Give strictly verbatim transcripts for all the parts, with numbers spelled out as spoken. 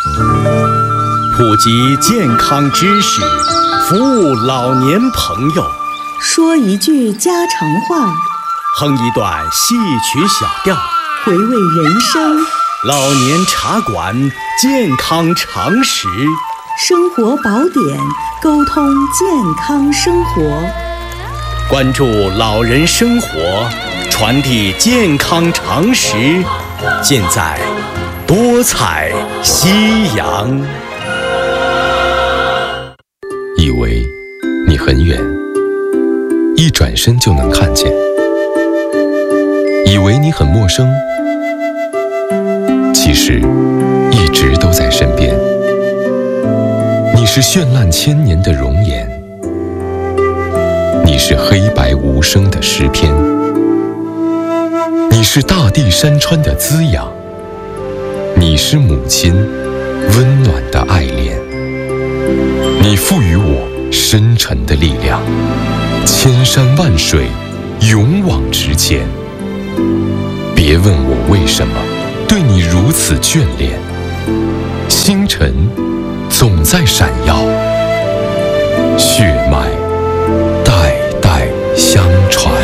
普及健康知识，服务老年朋友， 说一句家常话， 哼一段戏曲小调， 回味人生。 老年茶馆，健康常识， 生活宝典，沟通健康生活。 关注老人生活，传递健康常识，尽在多彩夕阳。 以为你很远，一转身就能看见；以为你很陌生，其实一直都在身边。你是绚烂千年的容颜，你是黑白无声的诗篇，你是大地山川的滋养，你是母亲温暖的爱恋。你赋予我深沉的力量，千山万水勇往直前。别问我为什么对你如此眷恋，星辰总在闪耀，血脉代代相传。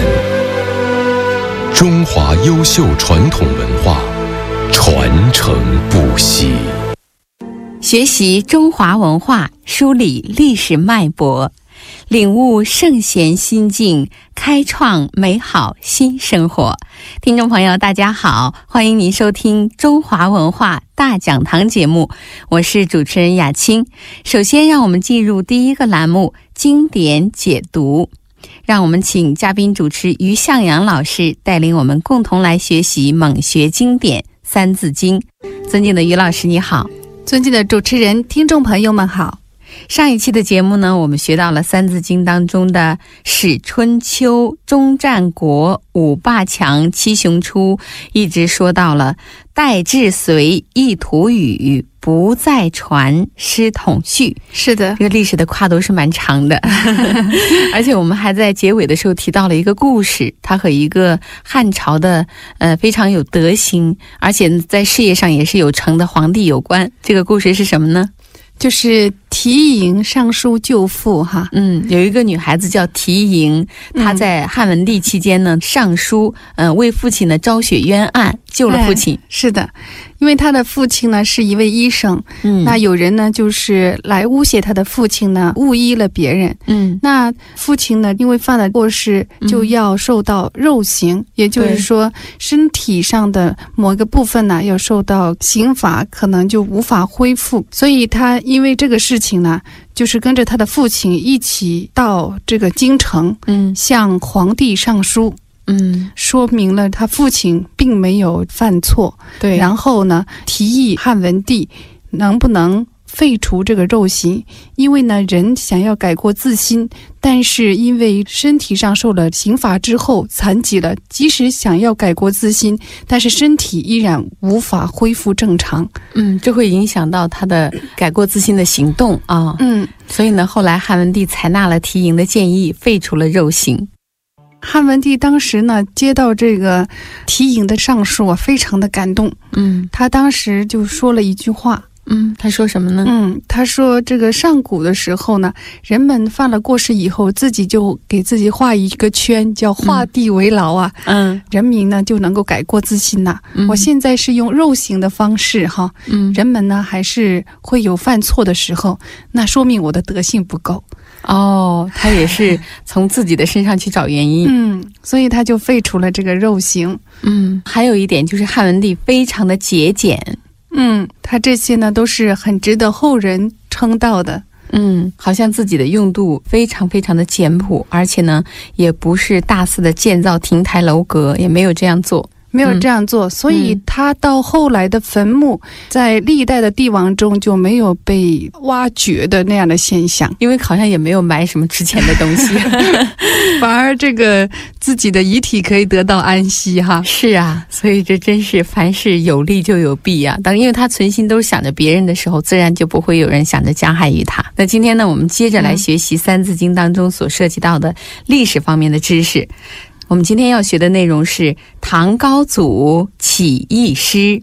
中华优秀传统文化传承不息。 学习中华文化，梳理历史脉搏，领悟圣贤心境，开创美好新生活。听众朋友大家好，欢迎您收听中华文化大讲堂节目，我是主持人雅青。首先让我们进入第一个栏目，经典解读。让我们请嘉宾主持于向阳老师带领我们共同来学习猛学经典三字经。尊敬的于老师你好。 尊敬的主持人，听众朋友们好。 上一期的节目呢，我们学到了三字经当中的始春秋、终战国、五霸强、七雄出，一直说到了代至隋、一图语、不再传、师统序。 是的， 这个历史的跨度是蛮长的而且我们还在结尾的时候提到了一个故事，它和一个汉朝的呃非常有德行，而且在事业上也是有成的皇帝有关。这个故事是什么呢？ 就是缇萦上书救父哈。 嗯，有一个女孩子叫缇萦，她在汉文帝期间呢上书，呃，为父亲呢昭雪冤案，救了父亲。 哎、是的，因为他的父亲呢是一位医生，嗯，那有人呢就是来诬陷他的父亲呢误医了别人，嗯，那父亲呢因为犯了过失，就要受到肉刑，嗯、也就是说身体上的某一个部分呢要受到刑罚，可能就无法恢复，所以他因为这个事情呢，就是跟着他的父亲一起到这个京城，嗯，向皇帝上书。嗯，说明了他父亲并没有犯错，对。然后呢，提议汉文帝能不能废除这个肉刑，因为呢，人想要改过自新，但是因为身体上受了刑罚之后残疾了，即使想要改过自新，但是身体依然无法恢复正常。 嗯，这会影响到他的改过自新的行动啊。嗯，所以呢，后来汉文帝采纳了缇萦的建议，废除了肉刑。 汉文帝当时呢接到这个缇萦的上书啊，非常的感动。嗯，他当时就说了一句话。 嗯，他说什么呢？ 嗯，他说这个上古的时候呢，人们犯了过失以后，自己就给自己画一个圈，叫画地为牢啊。嗯，人民呢就能够改过自新呐、嗯。我现在是用肉刑的方式哈，嗯，人们呢还是会有犯错的时候，那说明我的德性不够。 哦，他也是从自己的身上去找原因。 嗯，所以他就废除了这个肉刑。 嗯，还有一点就是汉文帝非常的节俭。 嗯，他这些呢都是很值得后人称道的。 嗯，好像自己的用度非常非常的简朴，而且呢也不是大肆的建造亭台楼阁，也没有这样做。 没有这样做、嗯、所以他到后来的坟墓、嗯、在历代的帝王中就没有被挖掘的那样的现象， 因为好像也没有埋什么值钱的东西反而这个自己的遗体可以得到安息哈。 是啊，所以这真是凡事有利就有弊啊。当因为他存心都是想着别人的时候，自然就不会有人想着加害于他。那今天呢，我们接着来学习三字经当中所涉及到的历史方面的知识。我们今天要学的内容是唐高祖起义诗。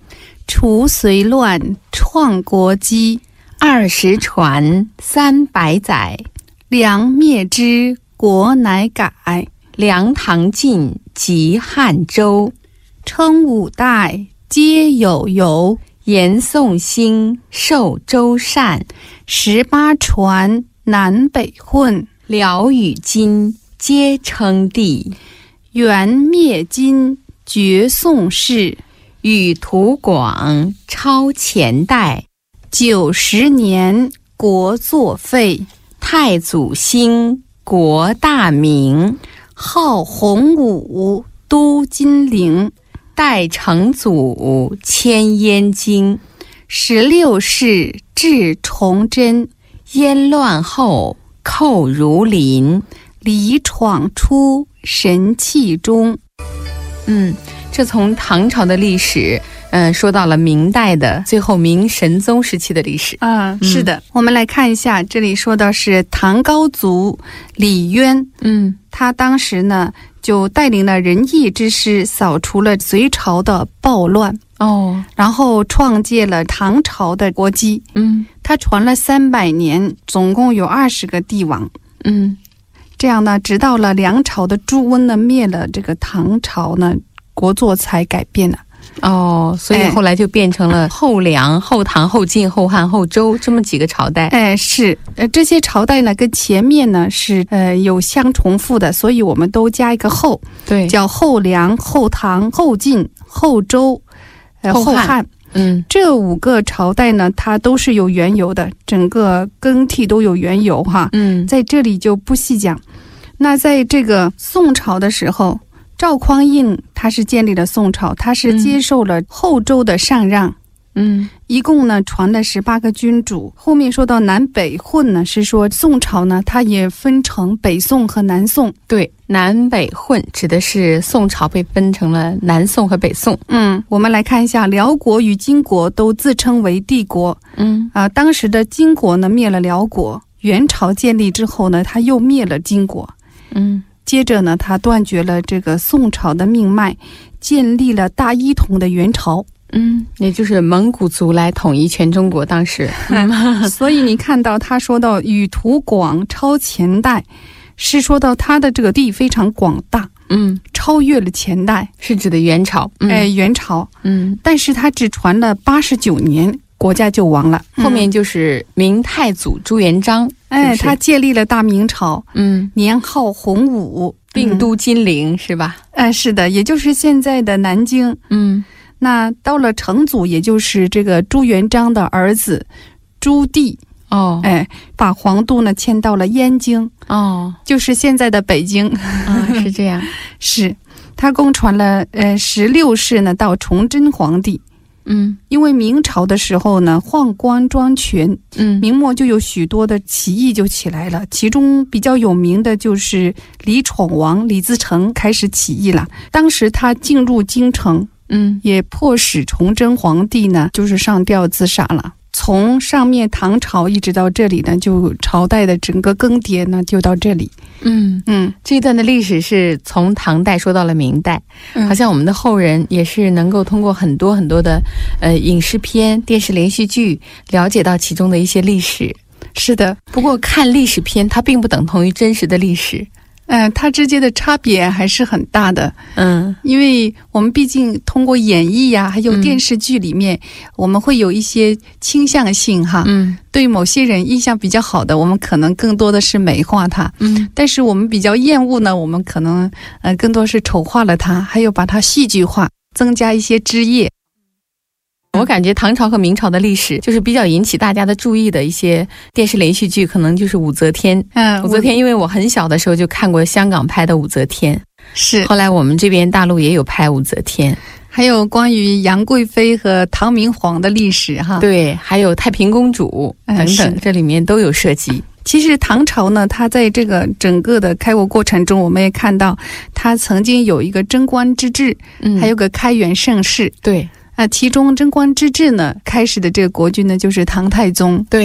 除隋乱，创国基。 二十传，三百载。 梁灭之，国乃改。 梁唐晋，及汉周。 称五代，皆有由。 延宋兴，受周禅。 十八传，南北混。 辽与金，皆称帝。 元灭金，绝宋氏。 语图广，超前代。 九十年，国作废。 太祖兴，国大明。 号洪武，都金陵。 代成祖，迁燕京。 十六世，至崇祯。 燕乱后，寇如林。 李闯出，神器中。 嗯，这从唐朝的历史，嗯，说到了明代的最后明神宗时期的历史。 啊，是的，嗯、我们来看一下，这里说到是唐高祖李渊， 嗯， 他当时呢就带领了仁义之师，扫除了隋朝的暴乱。 哦， 然后创建了唐朝的国基。 嗯， 他传了三百年，总共有二十个帝王。 嗯， 这样呢，直到了梁朝的朱温呢灭了这个唐朝呢，国祚才改变了。 哦，所以后来就变成了后梁、后唐、后晋、后汉、后周这么几个朝代。 哎，是，呃，这些朝代呢跟前面呢是呃有相重复的，所以我们都加一个后， 对， 叫后梁、后唐、后晋、后周。呃、后, 后汉， 后汉嗯， 这五个朝代呢，它都是有缘由的，整个更替都有缘由哈， 嗯， 在这里就不细讲。那在这个宋朝的时候，赵匡胤他是建立了宋朝，他是接受了后周的禅让， 嗯， 一共呢传了十八个君主。后面说到南北混呢，是说宋朝呢，它也分成北宋和南宋。 对，南北混指的是宋朝被分成了南宋和北宋。 嗯，我们来看一下，辽国与金国都自称为帝国。 嗯啊，当时的金国呢灭了辽国，元朝建立之后呢，他又灭了金国。 嗯， 接着呢，他断绝了这个宋朝的命脉，建立了大一统的元朝。 嗯，也就是蒙古族来统一全中国，当时。 嗯、所以你看到他说到语图广，超前代，是说到他的这个地非常广大， 嗯， 超越了前代， 是指的元朝。 嗯、哎，元朝， 嗯， 但是他只传了八十九年，国家就亡了。 后面就是明太祖朱元璋， 哎， 是是他建立了大明朝， 嗯， 年号洪武， 并都金陵、嗯、是吧？ 哎，是的，也就是现在的南京。 嗯。 那到了成祖，也就是这个朱元璋的儿子朱棣， 哦， 哎，把皇都呢迁到了燕京， 哦， 就是现在的北京。 啊、哦，是这样。 是他共传了呃十六世呢到崇祯皇帝。 嗯， 因为明朝的时候呢，宦官专权， 嗯， 明末就有许多的起义就起来了，其中比较有名的就是李闯王李自成开始起义了。当时他进入京城， 嗯， 也迫使崇祯皇帝呢，就是上吊自杀了。从上面唐朝一直到这里呢，就朝代的整个更迭呢，就到这里。 嗯嗯，这一段的历史是从唐代说到了明代，嗯、好像我们的后人也是能够通过很多很多的呃影视片、电视连续剧了解到其中的一些历史。 是的， 不过看历史片，它并不等同于真实的历史。 嗯、呃，它之间的差别还是很大的。 嗯， 因为我们毕竟通过演绎呀、啊，还有电视剧里面、嗯，我们会有一些倾向性哈。 嗯， 对某些人印象比较好的，我们可能更多的是美化它。 嗯， 但是我们比较厌恶呢，我们可能呃更多是丑化了它，还有把它戏剧化，增加一些枝叶。 我感觉唐朝和明朝的历史就是比较引起大家的注意的一些电视连续剧，可能就是武则天。 嗯， 武则天，因为我很小的时候就看过香港拍的武则天， 是后来我们这边大陆也有拍武则天， 还有关于杨贵妃和唐明皇的历史哈。 对，还有太平公主等等、嗯，这里面都有涉及。 其实唐朝呢，它在这个整个的开国过程中，我们也看到它曾经有一个贞观之治，嗯，还有个开元盛世。 对。 啊，其中贞观之治呢，开始的这个国君呢，就是唐太宗。 对，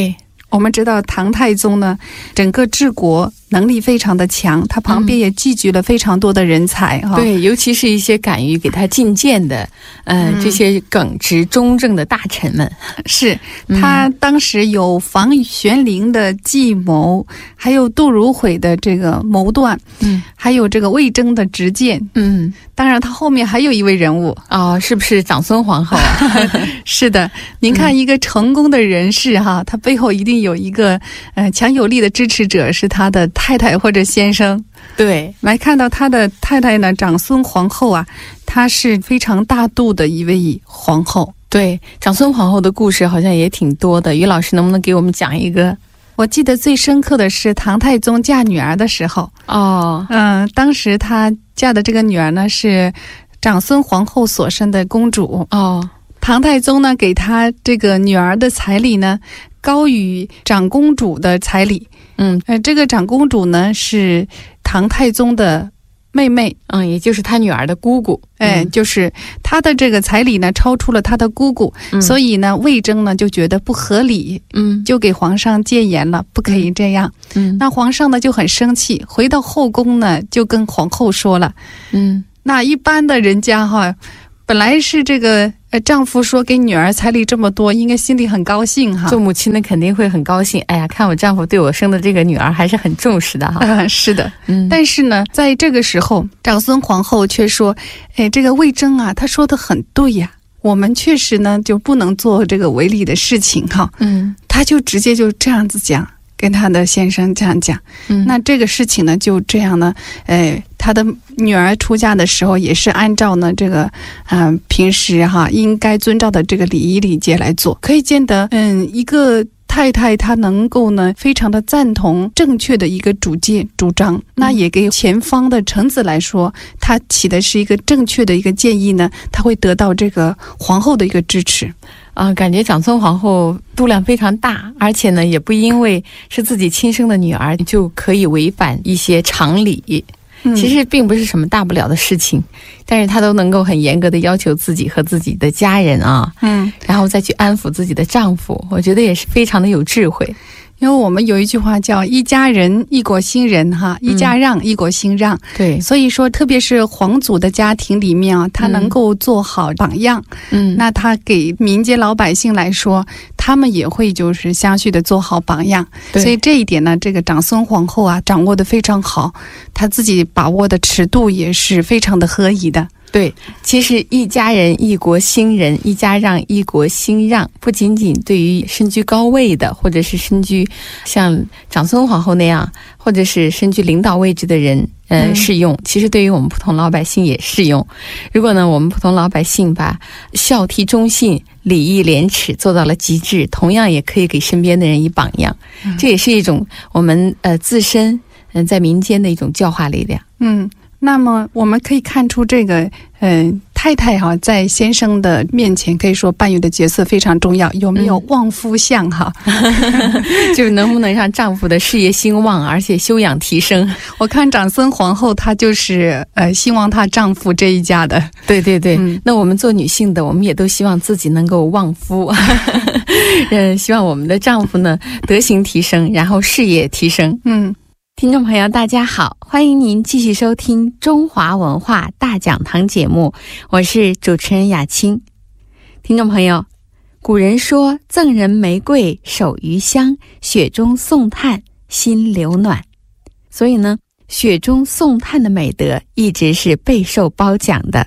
我们知道唐太宗呢，整个治国能力非常的强，他旁边也聚集了非常多的人才哈、嗯。 对，尤其是一些敢于给他进谏的，呃、嗯，这些耿直忠正的大臣们。 是他当时有房玄龄的计谋，还有杜如晦的这个谋断，嗯，还有这个魏征的直谏，嗯，当然他后面还有一位人物哦，是不是长孙皇后啊？ 是的，您看一个成功的人士哈，他背后一定有一个呃强有力的支持者，是他的太太或者先生。 对， 来看到他的太太呢，长孙皇后啊，她是非常大度的一位皇后。 对，长孙皇后的故事好像也挺多的，于老师能不能给我们讲一个？ 我记得最深刻的是唐太宗嫁女儿的时候哦，嗯，当时他嫁的这个女儿呢是长孙皇后所生的公主哦。唐太宗呢给他这个女儿的彩礼呢高于长公主的彩礼，嗯，呃，这个长公主呢是唐太宗的妹妹， 嗯，也就是他女儿的姑姑， 哎，就是他的这个彩礼呢超出了他的姑姑，嗯，所以呢魏征呢就觉得不合理，嗯，就给皇上谏言了，不可以这样，嗯，那皇上呢就很生气，回到后宫呢就跟皇后说了，嗯，那一般的人家哈，本来是这个呃丈夫说给女儿彩礼这么多，应该心里很高兴哈。 做母亲的肯定会很高兴，哎呀，看我丈夫对我生的这个女儿还是很重视的哈。 呃、是的，嗯。但是呢，在这个时候，长孙皇后却说，哎，这个魏征啊，他说的很对呀，我们确实呢就不能做这个违礼的事情哈。嗯，他就直接就这样子讲。跟他的先生这样讲，嗯，那这个事情呢就这样呢，呃，他的女儿出嫁的时候也是按照呢这个，嗯、呃，平时哈应该遵照的这个礼仪礼节来做，可以见得，嗯，一个太太她能够呢非常的赞同正确的一个主见主张，那也给前方的臣子来说，他起的是一个正确的一个建议呢，他会得到这个皇后的一个支持。 啊、呃，感觉长孙皇后度量非常大，而且呢，也不因为是自己亲生的女儿就可以违反一些常理。嗯、其实并不是什么大不了的事情，但是她都能够很严格的要求自己和自己的家人啊，嗯，然后再去安抚自己的丈夫，我觉得也是非常的有智慧。 因为我们有一句话叫一家人一国兴仁哈，一家让、嗯、一国兴让，对，所以说特别是皇族的家庭里面啊，他能够做好榜样，嗯，那他给民间老百姓来说，他们也会就是相续的做好榜样，所以这一点呢，这个长孙皇后啊掌握的非常好，她自己把握的尺度也是非常的合宜的。 对，其实一家人一国兴仁，一家让一国兴让，不仅仅对于身居高位的，或者是身居像长孙皇后那样，或者是身居领导位置的人，呃，嗯、适用。其实对于我们普通老百姓也适用。如果呢，我们普通老百姓把孝悌忠信、礼义廉耻做到了极致，同样也可以给身边的人以榜样。嗯、这也是一种我们呃自身嗯、呃、在民间的一种教化力量。 嗯。那么我们可以看出这个嗯、呃、太太哈、啊、在先生的面前可以说扮演的角色非常重要，有没有旺夫相哈、 嗯、就是能不能让丈夫的事业兴旺而且修养提升。 我看长孙皇后她就是呃兴旺她丈夫这一家的。 对对对、嗯、那我们做女性的我们也都希望自己能够旺夫嗯，希望我们的丈夫呢德行提升，然后事业提升。嗯，听众朋友大家好，欢迎您继续收听中华文化大讲堂节目，我是主持人雅青。听众朋友，古人说赠人玫瑰手余香，雪中送炭心流暖，所以呢雪中送炭的美德一直是备受褒奖的。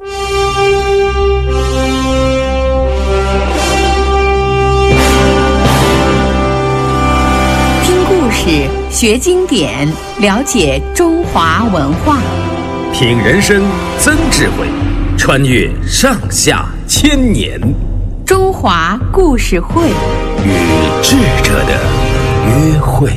学经典，了解中华文化， 品人生，增智慧，穿越上下千年。 中华故事会， 与智者的约会。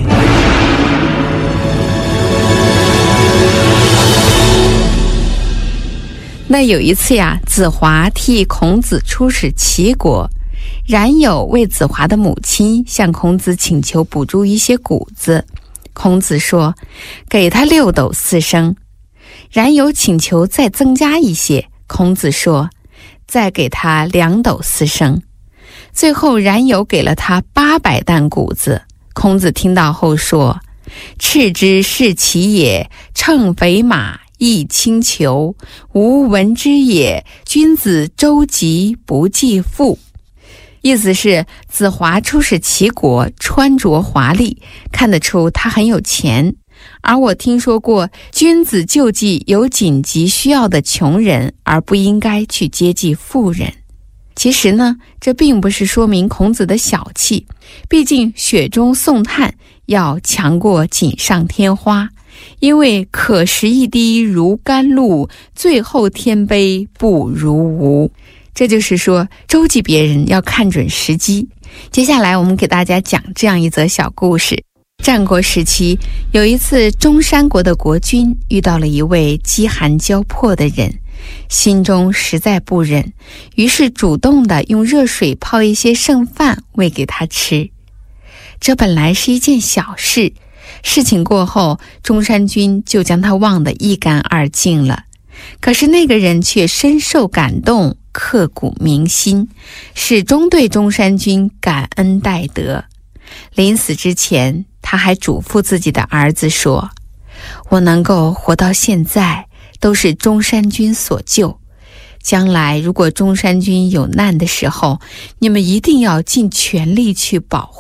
那有一次呀，子华替孔子出使齐国，冉有为子华的母亲向孔子请求补助一些谷子。孔子说给他六斗四升。冉有请求再增加一些，孔子说再给他两斗四升。 最后冉有给了他八百担谷子。孔子听到后说：赤之是其也，乘肥马，亦轻裘，吾闻之也。君子周急，不计富。意思是子华出使齐国，穿着华丽，看得出他很有钱。而我听说过，君子救济有紧急需要的穷人，而不应该去接济富人。其实呢，这并不是说明孔子的小气，毕竟雪中送炭要强过锦上添花，因为可食一滴如甘露，最后天杯不如无。这就是说，周济别人要看准时机。接下来我们给大家讲这样一则小故事。战国时期，有一次中山国的国君遇到了一位饥寒交迫的人，心中实在不忍，于是主动地用热水泡一些剩饭喂给他吃。这本来是一件小事，事情过后，中山君就将他忘得一干二净了。可是那个人却深受感动，刻骨铭心，始终对中山君感恩戴德。临死之前，他还嘱咐自己的儿子说：我能够活到现在，都是中山君所救。将来如果中山君有难的时候，你们一定要尽全力去保